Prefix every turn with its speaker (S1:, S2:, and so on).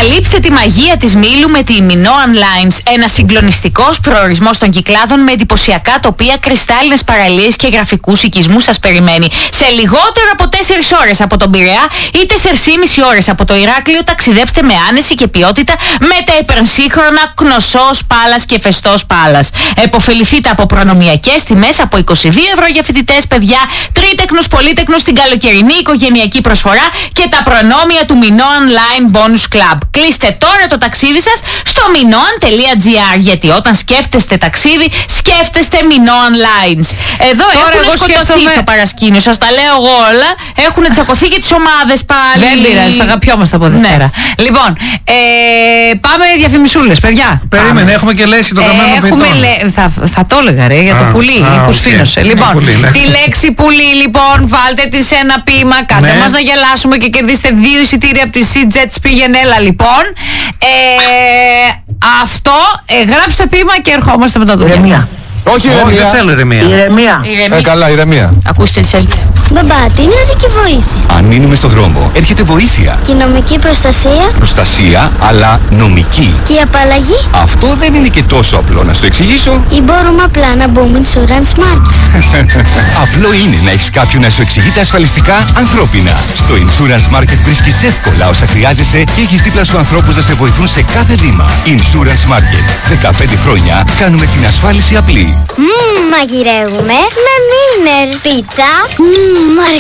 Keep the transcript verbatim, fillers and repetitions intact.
S1: Καλύψτε τη μαγεία της Μήλου με τη Minoan Lines. Ένα συγκλονιστικός προορισμός των Κυκλάδων με εντυπωσιακά τοπία, κρυστάλλινες παραλίες και γραφικούς οικισμούς σας περιμένει. Σε λιγότερο από τέσσερις ώρες από τον Πειραιά ή τέσσερις και μισή ώρες από το Ηράκλειο, ταξιδέψτε με άνεση και ποιότητα με τα υπερσύγχρονα Κνωσός Πάλας και Φεστός Πάλας. Εποφεληθείτε από προνομιακές τιμές από είκοσι δύο ευρώ για φοιτητές, παιδιά, τρίτεκνους, πολύτεκνους, την καλοκαιρινή οικογενειακή προσφορά και τα προνόμια του Minoan Line Bonus Club. Κλείστε τώρα το ταξίδι σας στο minoan τελεία gr, γιατί όταν σκέφτεστε ταξίδι, σκέφτεστε Minoan Lines. Εδώ έχουν σκοτωθεί σκέφτομαι... στο παρασκήνιο, σας τα λέω εγώ όλα. Έχουν τσακωθεί και τις ομάδες πάλι.
S2: Δεν πειράζει, θα αγαπιόμαστε από Δευτέρα. Ναι. Λοιπόν, ε, πάμε διαφημισούλες, παιδιά.
S3: Περίμενε, πάμε. Έχουμε και λέξη το καμένο
S2: έχουμε λέ... θα, θα το έλεγα ρε, για το α, πουλί α, που σφήνωσε. Okay. Λοιπόν, πουλί, ναι. Τη λέξη πουλί, λοιπόν, βάλτε τη σε ένα ποίημα, κάντε ναι. μας να γελάσουμε και κερδίστε δύο εισιτήρια από τη Sea-Jets πήγαινέλα, λοιπόν. Ε, αυτό, ε, γράψτε ποίημα και ερχόμαστε με τα δουλειά.
S3: Όχι ηρεμία. Δεν θέλω ηρεμία.
S4: Ηρεμία.
S3: Ε, καλά, ηρεμία.
S1: Ακούστε τη σέλφη.
S5: Μπαμπά, τι είναι δική βοήθεια?
S6: Αν μείνουμε στο δρόμο, έρχεται βοήθεια.
S5: Και η νομική προστασία?
S6: Προστασία, αλλά νομική.
S5: Και η απαλλαγή?
S6: Αυτό δεν είναι και τόσο απλό, να στο εξηγήσω.
S5: Ή μπορούμε απλά να μπούμε Insurance Market?
S6: Απλό είναι να έχεις κάποιον να σου εξηγεί τα ασφαλιστικά ανθρώπινα. Στο Insurance Market βρίσκεις εύκολα όσα χρειάζεσαι και έχεις δίπλα σου ανθρώπους να σε βοηθούν σε κάθε βήμα. Insurance Market. δεκαπέντε χρόνια κάνουμε την ασφάλιση απλή.
S5: Μμμ, μαγειρεύουμε με Milner. Πίτσα. Μμμ, μου